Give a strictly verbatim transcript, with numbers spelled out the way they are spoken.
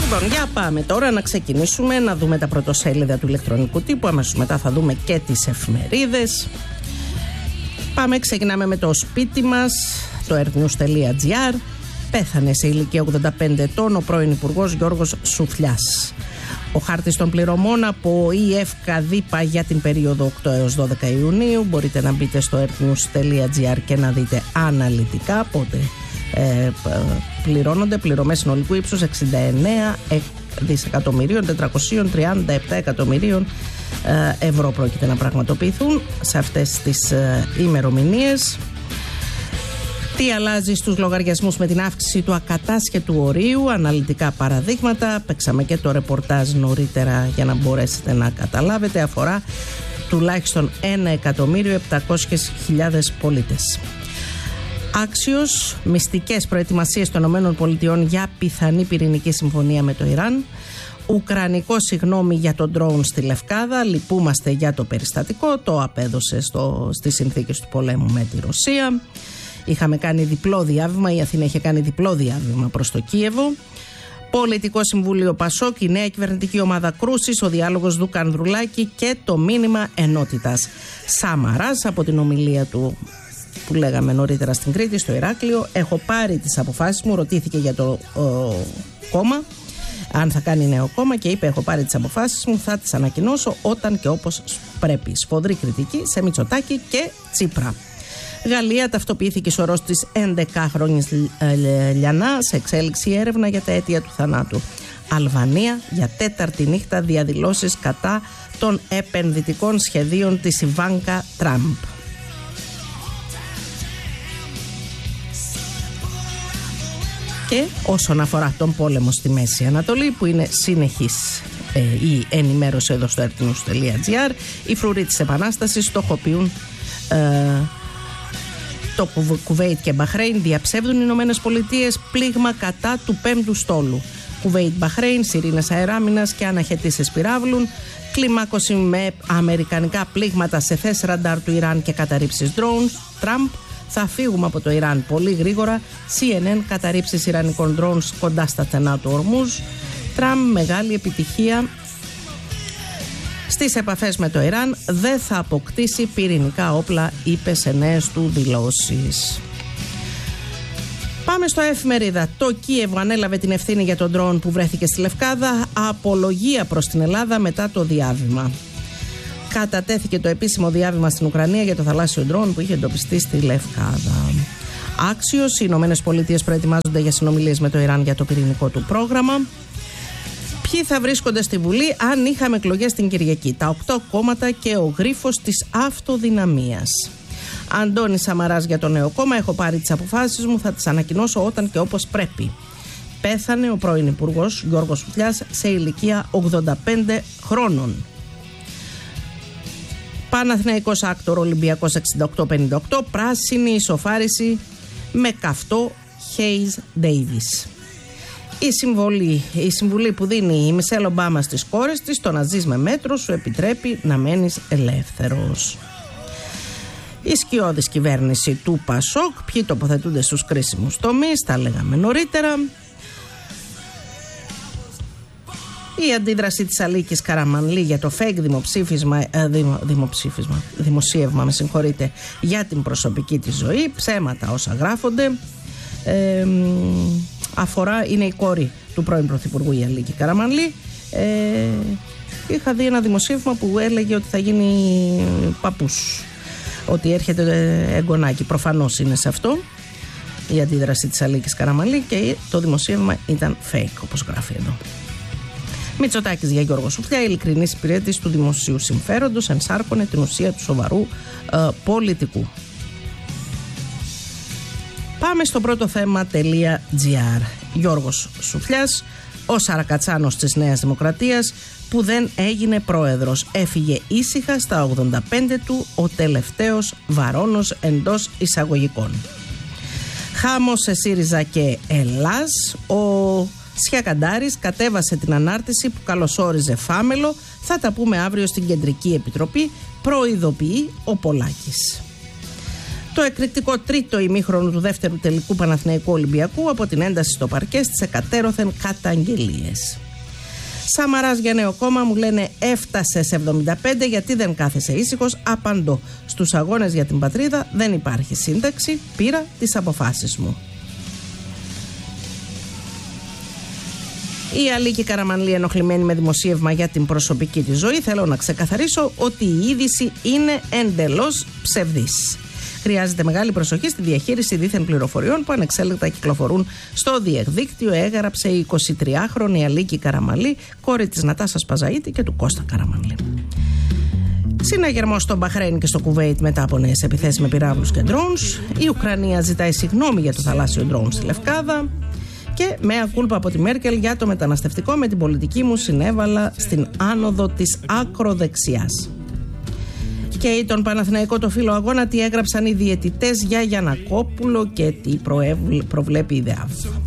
Λοιπόν, για πάμε τώρα να ξεκινήσουμε να δούμε τα πρωτοσέλιδα του ηλεκτρονικού τύπου. Αμέσως μετά θα δούμε και τις εφημερίδες. Πάμε, ξεκινάμε με το σπίτι μας, το earthnews.gr. Πέθανε σε ηλικία ογδόντα πέντε ετών ο πρώην Υπουργός Γιώργος Σουφλιάς. Ο χάρτης των πληρωμών από η ΕΦΚΑΔΙΠΑ για την περίοδο οκτώ έως δώδεκα Ιουνίου. Μπορείτε να μπείτε στο earthnews.gr και να δείτε αναλυτικά πότε ε, πληρώνονται. Πληρωμές συνολικού ύψους εξήντα εννέα δισεκατομμυρίων τετρακόσια τριάντα επτά εκατομμυρίων ε, ευρώ πρόκειται να πραγματοποιηθούν σε αυτές τις ε, ημερομηνίες. Τι αλλάζει στους λογαριασμούς με την αύξηση του ακατάσχετου ορίου, αναλυτικά παραδείγματα. Παίξαμε και το ρεπορτάζ νωρίτερα για να μπορέσετε να καταλάβετε. Αφορά τουλάχιστον ένα εκατομμύριο επτακόσιες χιλιάδες πολίτες. Άξιος, μυστικές προετοιμασίες των ΗΠΑ για πιθανή πυρηνική συμφωνία με το Ιράν. Ουκρανικό συγγνώμη για τον ντρόουν στη Λευκάδα. Λυπούμαστε για το περιστατικό. Το απέδωσε στο, στις συνθήκες του πολέμου με τη Ρωσία. Είχαμε κάνει διπλό διάβημα, η Αθήνα είχε κάνει διπλό διάβημα προς το Κίεβο. Πολιτικό Συμβούλιο Πασόκ, η νέα κυβερνητική ομάδα κρούσης, ο διάλογος Δούκα Ανδρουλάκη και το μήνυμα ενότητας. Σαμαράς, από την ομιλία του που λέγαμε νωρίτερα στην Κρήτη, στο Ηράκλειο. Έχω πάρει τις αποφάσεις μου, ρωτήθηκε για το ο, κόμμα, αν θα κάνει νέο κόμμα, και είπε: έχω πάρει τις αποφάσεις μου, θα τις ανακοινώσω όταν και όπως πρέπει. Σφοδρή κριτική σε Μητσοτάκη και Τσίπρα. Γαλλία, ταυτοποιήθηκε σωρός της έντεκαχρόνιας Λιανά, σε εξέλιξη έρευνα για τα αίτια του θανάτου. Αλβανία, για τέταρτη νύχτα διαδηλώσεις κατά των επενδυτικών σχεδίων της Ιβάνκα Τραμπ. Και όσον αφορά τον πόλεμο στη Μέση Ανατολή, που είναι συνεχής ε, η ενημέρωση εδώ στο earthnews.gr, οι φρουροί της Επανάστασης στοχοποιούν ε, το Κουβέιτ και Μπαχρέιν. Διαψεύδουν οι Ηνωμένες Πολιτείες πλήγμα κατά του πέμπτου στόλου. Κουβέιτ, Μπαχρέιν, σιρήνες αεράμινας και αναχαιτήσεις πυράβλων. Κλιμάκωση με αμερικανικά πλήγματα σε θέσεις ραντάρ του Ιράν και καταρρύψεις drones. Τραμπ: θα φύγουμε από το Ιράν πολύ γρήγορα. σι εν εν: καταρρύψεις ιρανικών drones κοντά στα στενά του Ορμούζ. Τραμπ: μεγάλη επιτυχία στις επαφές με το Ιράν, δεν θα αποκτήσει πυρηνικά όπλα, είπε σε νέες του δηλώσεις. Πάμε στο εφημερίδα. Το Κίεβο ανέλαβε την ευθύνη για τον ντρόουν που βρέθηκε στη Λευκάδα. Απολογία προς την Ελλάδα μετά το διάβημα. Κατατέθηκε το επίσημο διάβημα στην Ουκρανία για το θαλάσσιο ντρόουν που είχε εντοπιστεί στη Λευκάδα. Άξιος, οι Ηνωμένες Πολιτείες προετοιμάζονται για συνομιλίες με το Ιράν για το πυρηνικό του πρόγραμμα. Ποιοι θα βρίσκονται στη Βουλή αν είχαμε εκλογές την Κυριακή? Τα οκτώ κόμματα και ο γρίφος της αυτοδυναμίας. Αντώνης Σαμαράς για το νέο κόμμα: έχω πάρει τις αποφάσεις μου, θα τις ανακοινώσω όταν και όπως πρέπει. Πέθανε ο πρώην Υπουργός Γιώργος Σουφλιάς σε ηλικία ογδόντα πέντε χρόνων. Παναθηναϊκός Άκτορ Ολυμπιακός εξήντα οκτώ πενήντα οκτώ. Πράσινη ισοφάριση με καυτό Χέις Ντέιβις. Η συμβολή, η συμβουλή που δίνει η Μισελ Ομπάμα στις κόρες της: το να ζεις με μέτρο σου επιτρέπει να μένεις ελεύθερος. Η σκιώδης κυβέρνηση του Πασόκ, ποιοι τοποθετούνται στους κρίσιμους τομείς, τα λέγαμε νωρίτερα. Η αντίδραση της Αλίκης Καραμανλή για το fake δημοψήφισμα, ε, δημο, δημοψήφισμα, δημοσίευμα, με συγχωρείτε, για την προσωπική της ζωή, ψέματα όσα γράφονται. Ε, αφορά, είναι η κόρη του πρώην Πρωθυπουργού, η Αλίκη Καραμανλή. Ε, είχα δει ένα δημοσίευμα που έλεγε ότι θα γίνει παππούς, ότι έρχεται εγγονάκι. Προφανώς είναι σε αυτό η αντίδραση της Αλίκης Καραμανλή και το δημοσίευμα ήταν fake, όπως γράφει εδώ. Μητσοτάκης για Γιώργο Σουφλιά: ειλικρινής υπηρέτης του δημοσίου συμφέροντος, ενσάρκωνε την ουσία του σοβαρού ε, πολιτικού. Πάμε στο πρώτο θέμα.gr. Γιώργος Σουφλιάς, ο Σαρακατσάνος της Νέας Δημοκρατίας που δεν έγινε πρόεδρος. Έφυγε ήσυχα στα ογδόντα πέντε του, ο τελευταίος βαρώνος εντός εισαγωγικών. Χάμος σε ΣΥΡΙΖΑ και Ελλάς. Ο Σιακαντάρης κατέβασε την ανάρτηση που καλωσόριζε Φάμελο. Θα τα πούμε αύριο στην Κεντρική Επιτροπή, προειδοποιεί ο Πολάκης. Το εκρηκτικό τρίτο ημίχρονο του δεύτερου τελικού Παναθηναϊκού Ολυμπιακού από την ένταση στο παρκέ στις εκατέρωθεν καταγγελίες. Σαμαράς για νέο κόμμα, μου λένε έφτασε σε εβδομήντα πέντε, γιατί δεν κάθεσαι ήσυχος? Απαντώ, στους αγώνες για την πατρίδα δεν υπάρχει σύνταξη, πήρα τις αποφάσεις μου. Η Αλίκη Καραμανλή ενοχλημένη με δημοσίευμα για την προσωπική της ζωή. Θέλω να ξεκαθαρίσω ότι η είδηση είναι εντελώς ψευδής. Χρειάζεται μεγάλη προσοχή στη διαχείριση δίθεν πληροφοριών που ανεξέλεγκτα κυκλοφορούν στο διαδίκτυο, έγραψε η εικοσιτριάχρονη Αλίκη Καραμανλή, κόρη της Νατάσας Παζαΐτη και του Κώστα Καραμανλή. Συναγερμός στο Μπαχρέιν και στο Κουβέιτ μετά από νέες επιθέσεις με πυράβλους και drones. Η Ουκρανία ζητάει συγγνώμη για το θαλάσσιο drone στη Λευκάδα. Και μέα κούλπα από τη Μέρκελ για το μεταναστευτικό, με την πολιτική μου συνέβαλα στην άνοδο της ακροδεξιάς. Και τον Παναθηναϊκό το φύλλο αγώνα τι έγραψαν οι διαιτητές για Γιαννακόπουλο και τι προβλέπει η ΔΕΑΒ.